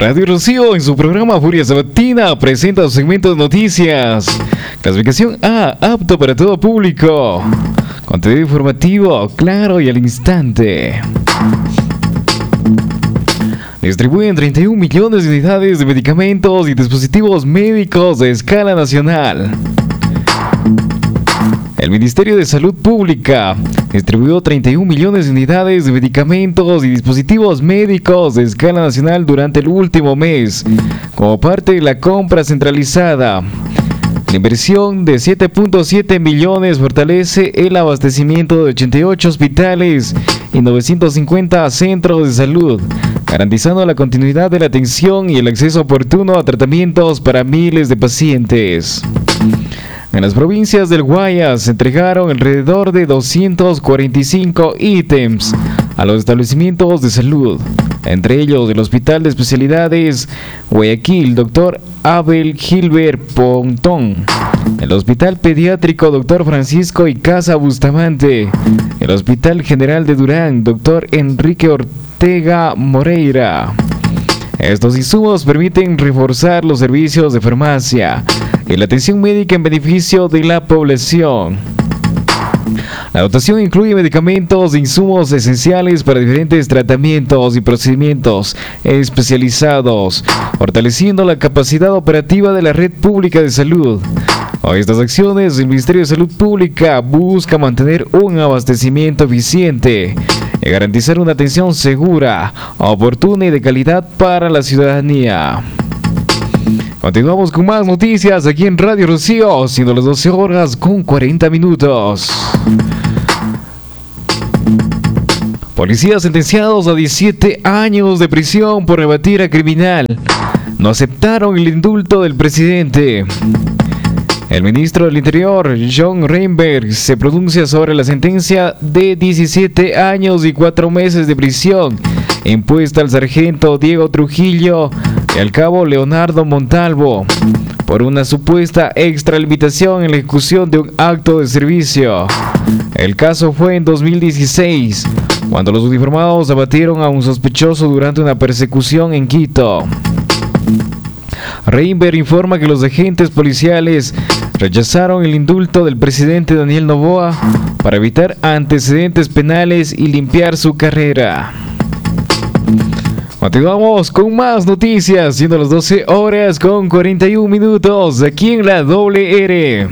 Radio Rocío en su programa Furia Sabatina presenta su segmento de noticias. Clasificación A, apto para todo público. Contenido informativo, claro y al instante. Distribuyen 31 millones de unidades de medicamentos y dispositivos médicos de escala nacional. El Ministerio de Salud Pública distribuyó 31 millones de unidades de medicamentos y dispositivos médicos de escala nacional durante el último mes, como parte de la compra centralizada. La inversión de 7.7 millones fortalece el abastecimiento de 88 hospitales y 950 centros de salud, garantizando la continuidad de la atención y el acceso oportuno a tratamientos para miles de pacientes. En las provincias del Guayas se entregaron alrededor de 245 ítems a los establecimientos de salud, entre ellos el Hospital de Especialidades Guayaquil, Dr. Abel Gilbert Pontón, el Hospital Pediátrico Dr. Francisco Icaza Bustamante, el Hospital General de Durán, Dr. Enrique Ortega Moreira. Estos insumos permiten reforzar los servicios de farmacia y la atención médica en beneficio de la población. La dotación incluye medicamentos e insumos esenciales para diferentes tratamientos y procedimientos especializados, fortaleciendo la capacidad operativa de la red pública de salud. Con estas acciones, el Ministerio de Salud Pública busca mantener un abastecimiento eficiente y garantizar una atención segura, oportuna y de calidad para la ciudadanía. Continuamos con más noticias aquí en Radio Rocío, siendo las 12 horas con 40 minutos. Policías sentenciados a 17 años de prisión por rebatir a criminal no aceptaron el indulto del presidente. El ministro del Interior, John Reinberg, se pronuncia sobre la sentencia de 17 años y 4 meses de prisión impuesta al sargento Diego Trujillo y al cabo Leonardo Montalvo por una supuesta extralimitación en la ejecución de un acto de servicio. El caso fue en 2016, cuando los uniformados abatieron a un sospechoso durante una persecución en Quito. Reinberg informa que los agentes policiales rechazaron el indulto del presidente Daniel Noboa para evitar antecedentes penales y limpiar su carrera. Continuamos con más noticias, siendo las 12 horas con 41 minutos aquí en la WR.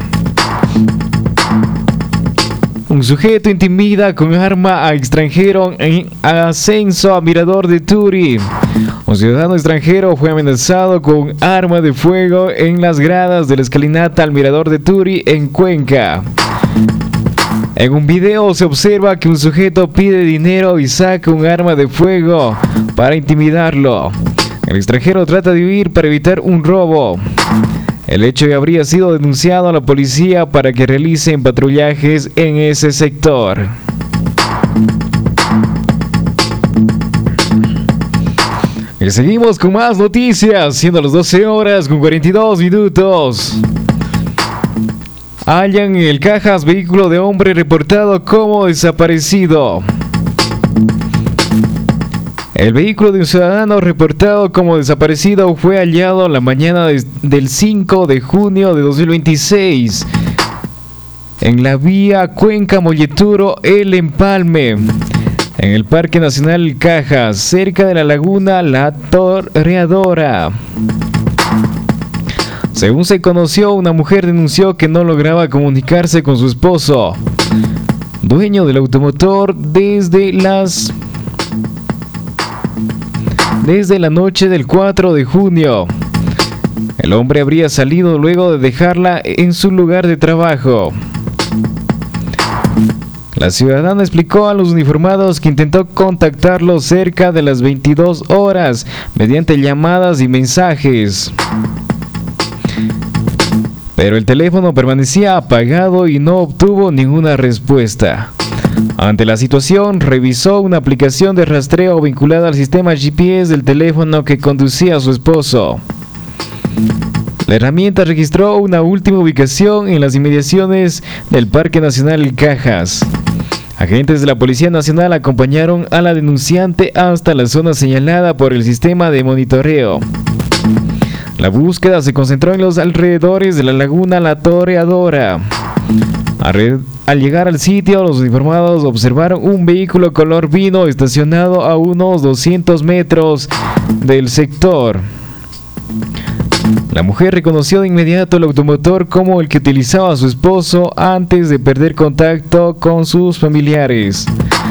Un sujeto intimida con arma a extranjero en ascenso a Mirador de Turi. Un ciudadano extranjero fue amenazado con arma de fuego en las gradas de la escalinata al Mirador de Turi en Cuenca. En un video se observa que un sujeto pide dinero y saca un arma de fuego para intimidarlo. El extranjero trata de huir para evitar un robo. El hecho ya habría sido denunciado a la policía para que realicen patrullajes en ese sector. Y seguimos con más noticias, siendo las 12 horas con 42 minutos. Hallan en el Cajas vehículo de hombre reportado como desaparecido. El vehículo de un ciudadano reportado como desaparecido fue hallado la mañana del 5 de junio de 2026 en la vía Cuenca-Molleturo El Empalme, en el Parque Nacional Cajas, cerca de la laguna La Torreadora. Según se conoció, una mujer denunció que no lograba comunicarse con su esposo, dueño del automotor, desde la noche del 4 de junio. El hombre habría salido luego de dejarla en su lugar de trabajo. La ciudadana explicó a los uniformados que intentó contactarlo cerca de las 22 horas mediante llamadas y mensajes, pero el teléfono permanecía apagado y no obtuvo ninguna respuesta. Ante la situación, revisó una aplicación de rastreo vinculada al sistema GPS del teléfono que conducía a su esposo. La herramienta registró una última ubicación en las inmediaciones del Parque Nacional Cajas. Agentes de la Policía Nacional acompañaron a la denunciante hasta la zona señalada por el sistema de monitoreo. La búsqueda se concentró en los alrededores de la laguna La Toreadora. Al llegar al sitio, los uniformados observaron un vehículo color vino estacionado a unos 200 metros del sector. La mujer reconoció de inmediato el automotor como el que utilizaba su esposo antes de perder contacto con sus familiares.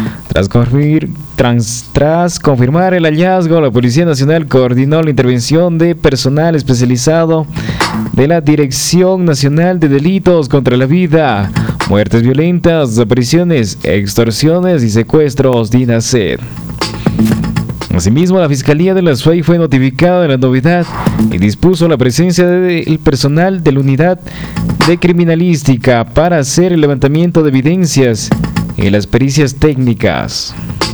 Tras confirmar el hallazgo, la Policía Nacional coordinó la intervención de personal especializado de la Dirección Nacional de Delitos contra la Vida, Muertes Violentas, Desapariciones, Extorsiones y Secuestros, DINASED. Asimismo, la Fiscalía de la SUEI fue notificada de la novedad y dispuso la presencia del personal de la Unidad de Criminalística para hacer el levantamiento de evidencias y las pericias técnicas.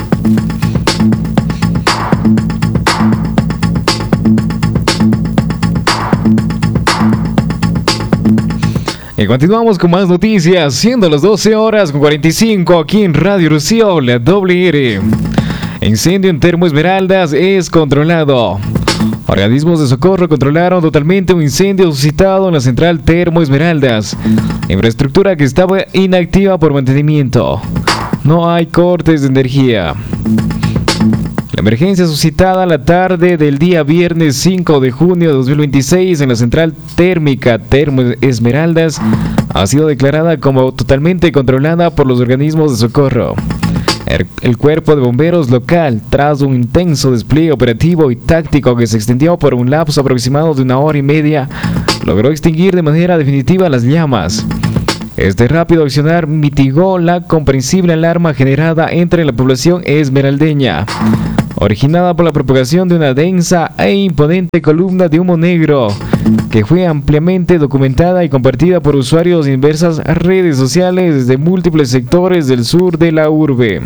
Y continuamos con más noticias, siendo las 12:45 aquí en Radio Rocío, la WR. Incendio en Termo Esmeraldas es controlado. Organismos de socorro controlaron totalmente un incendio suscitado en la central Termo Esmeraldas, infraestructura que estaba inactiva por mantenimiento. No hay cortes de energía. La emergencia suscitada la tarde del día viernes 5 de junio de 2026 en la central térmica Termo Esmeraldas ha sido declarada como totalmente controlada por los organismos de socorro. El cuerpo de bomberos local, tras un intenso despliegue operativo y táctico que se extendió por un lapso aproximado de 1 hora y media, logró extinguir de manera definitiva las llamas. Este rápido accionar mitigó la comprensible alarma generada entre la población esmeraldeña, originada por la propagación de una densa e imponente columna de humo negro, que fue ampliamente documentada y compartida por usuarios en diversas redes sociales desde múltiples sectores del sur de la urbe.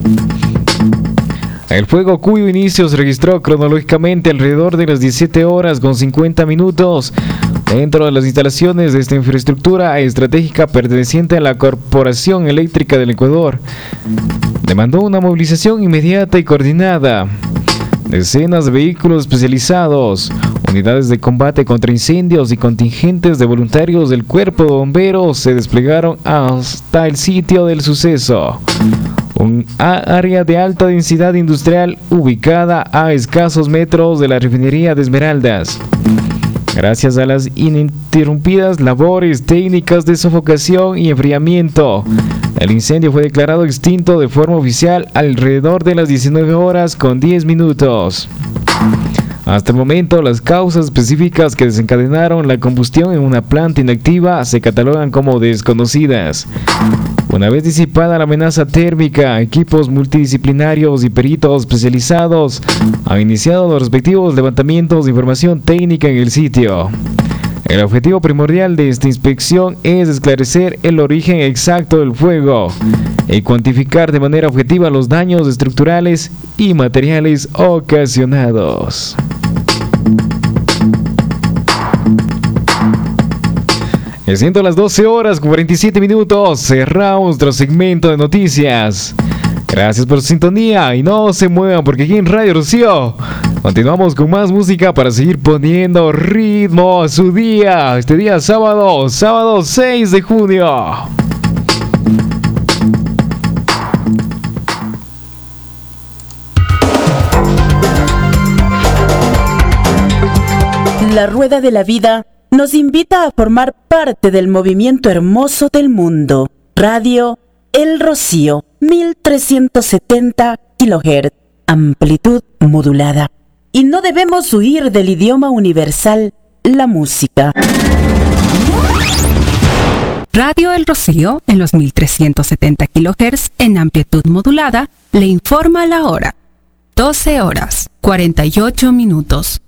El fuego, cuyo inicio se registró cronológicamente alrededor de las 17 horas con 50 minutos, dentro de las instalaciones de esta infraestructura estratégica perteneciente a la Corporación Eléctrica del Ecuador, demandó una movilización inmediata y coordinada. Decenas de vehículos especializados, unidades de combate contra incendios y contingentes de voluntarios del Cuerpo de Bomberos se desplegaron hasta el sitio del suceso, un área de alta densidad industrial ubicada a escasos metros de la refinería de Esmeraldas. Gracias a las ininterrumpidas labores técnicas de sofocación y enfriamiento, el incendio fue declarado extinto de forma oficial alrededor de las 19 horas con 10 minutos. Hasta el momento, las causas específicas que desencadenaron la combustión en una planta inactiva se catalogan como desconocidas. Una vez disipada la amenaza térmica, equipos multidisciplinarios y peritos especializados han iniciado los respectivos levantamientos de información técnica en el sitio. El objetivo primordial de esta inspección es esclarecer el origen exacto del fuego y cuantificar de manera objetiva los daños estructurales y materiales ocasionados. Y siendo las 12 horas con 47 minutos, cerramos nuestro segmento de noticias. Gracias por su sintonía y no se muevan porque aquí en Radio Rocío continuamos con más música para seguir poniendo ritmo a su día. Este día sábado 6 de junio. La Rueda de la Vida nos invita a formar parte del movimiento hermoso del mundo. Radio El Rocío, 1370 kHz, amplitud modulada. Y no debemos huir del idioma universal, la música. Radio El Rocío, en los 1370 kHz, en amplitud modulada, le informa la hora. 12 horas, 48 minutos.